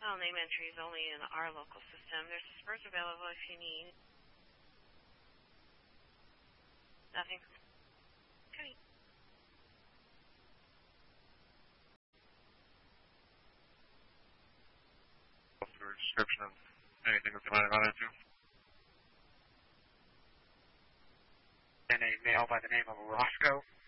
File name entry is only in our local system. There's spurs available if you need. Nothing. Okay. Or description of anything that they might have gone into. And a male by the name of Roscoe.